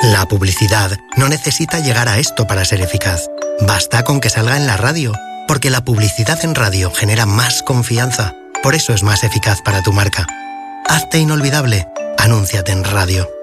La publicidad no necesita llegar a esto para ser eficaz. Basta con que salga en la radio, porque la publicidad en radio genera más confianza. Por eso es más eficaz para tu marca. Hazte inolvidable. Anúnciate en radio.